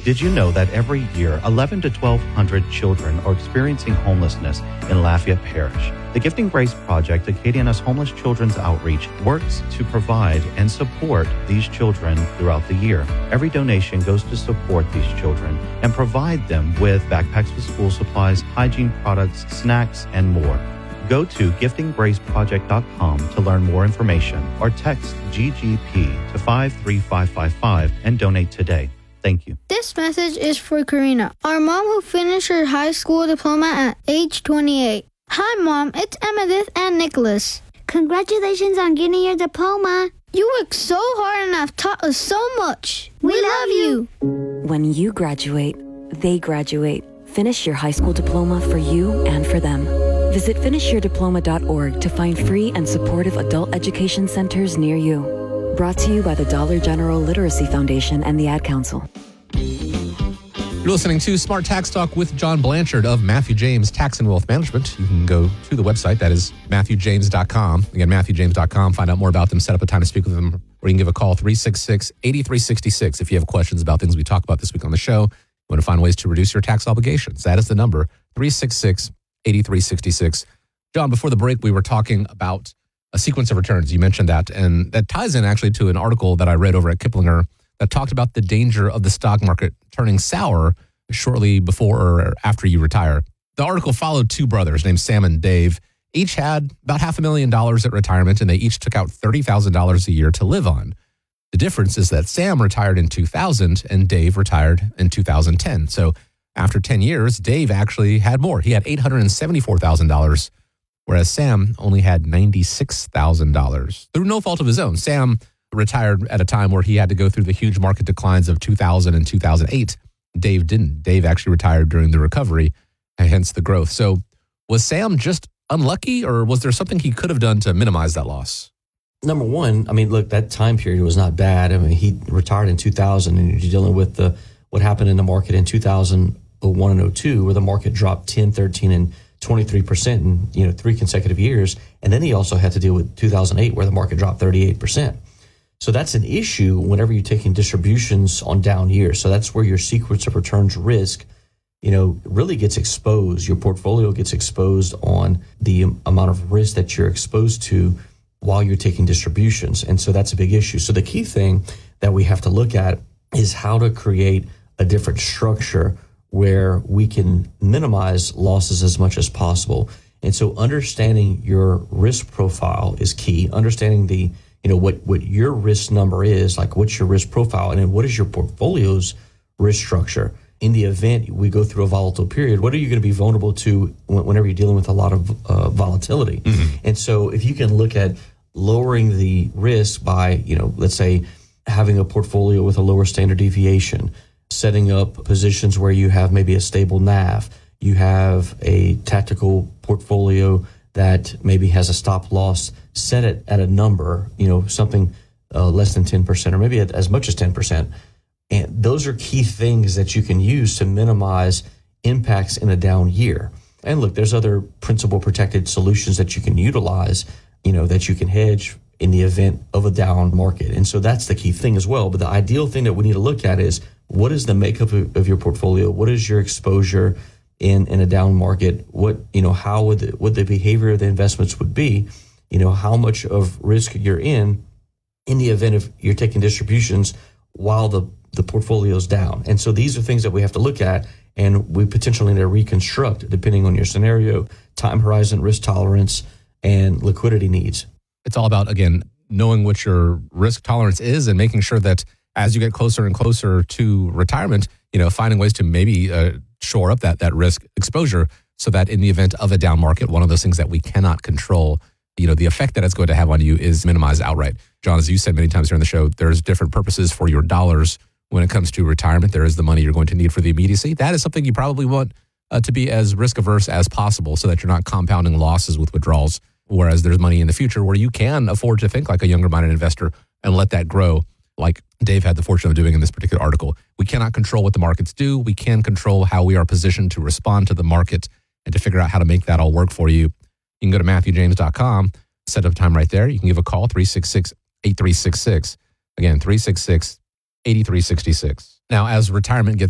Did you know that every year 11 to 1,200 children are experiencing homelessness in Lafayette Parish? The Gifting Grace Project, Acadiana's homeless children's outreach, works to provide and support these children throughout the year. Every donation goes to support these children and provide them with backpacks with school supplies, hygiene products, snacks, and more. Go to giftinggraceproject.com to learn more information or text GGP to 53555 and donate today. Thank you. This message is for Karina, our mom who finished her high school diploma at age 28. Hi, Mom. It's Emmettith and Nicholas. Congratulations on getting your diploma. You worked so hard and have taught us so much. We love you. When you graduate, they graduate. Finish your high school diploma for you and for them. Visit finishyourdiploma.org to find free and supportive adult education centers near you. Brought to you by the Dollar General Literacy Foundation and the Ad Council. You're listening to Smart Tax Talk with John Blanchard of Matthew James Tax and Wealth Management. You can go to the website, that is MatthewJames.com. Again, MatthewJames.com. Find out more about them, set up a time to speak with them, or you can give a call, 366-8366, if you have questions about things we talk about this week on the show. You want to find ways to reduce your tax obligations. That is the number, 366-8366. John, before the break, we were talking about a sequence of returns. You mentioned that, and that ties in actually to an article that I read over at Kiplinger that talked about the danger of the stock market turning sour shortly before or after you retire. The article followed two brothers named Sam and Dave. Each had about $500,000 at retirement, and they each took out $30,000 a year to live on. The difference is that Sam retired in 2000 and Dave retired in 2010. So after 10 years, Dave actually had more. He had $874,000, whereas Sam only had $96,000 through no fault of his own. Sam retired at a time where he had to go through the huge market declines of 2000 and 2008. Dave didn't. Dave actually retired during the recovery, hence the growth. So was Sam just unlucky, or was there something he could have done to minimize that loss? Number one, I mean, look, that time period was not bad. I mean, he retired in 2000, and you're dealing with what happened in the market in 2001 and 02, where the market dropped 10, 13, and 23% in 3 consecutive years. And then he also had to deal with 2008, where the market dropped 38%. So that's an issue whenever you're taking distributions on down years. So that's where your sequence of returns risk, really gets exposed. Your portfolio gets exposed on the amount of risk that you're exposed to while you're taking distributions. And so that's a big issue. So the key thing that we have to look at is how to create a different structure where we can minimize losses as much as possible. And so understanding your risk profile is key. Understanding what your risk number is, like what's your risk profile, and then what is your portfolio's risk structure. In the event we go through a volatile period, what are you going to be vulnerable to whenever you're dealing with a lot of volatility? Mm-hmm. And so if you can look at lowering the risk by, let's say having a portfolio with a lower standard deviation, setting up positions where you have maybe a stable NAV, you have a tactical portfolio that maybe has a stop loss, set it at a number, something less than 10%, or maybe as much as 10%. And those are key things that you can use to minimize impacts in a down year. And look, there's other principal protected solutions that you can utilize, that you can hedge in the event of a down market. And so that's the key thing as well. But the ideal thing that we need to look at is, what is the makeup of your portfolio? What is your exposure in a down market? How would the behavior of the investments would be? How much of risk you're in the event of you're taking distributions while the portfolio's down. And so these are things that we have to look at, and we potentially need to reconstruct depending on your scenario, time horizon, risk tolerance, and liquidity needs. It's all about, again, knowing what your risk tolerance is and making sure that as you get closer and closer to retirement, finding ways to maybe shore up that risk exposure so that in the event of a down market, one of those things that we cannot control, the effect that it's going to have on you is minimized outright. John, as you said many times during the show, there's different purposes for your dollars when it comes to retirement. There is the money you're going to need for the immediacy. That is something you probably want to be as risk averse as possible so that you're not compounding losses with withdrawals. Whereas there's money in the future where you can afford to think like a younger minded investor and let that grow, like Dave had the fortune of doing in this particular article. We cannot control what the markets do. We can control how we are positioned to respond to the market and to figure out how to make that all work for you. You can go to MatthewJames.com, set up time right there. You can give a call, 366-8366. Again, 366-8366. Now, as retirement gets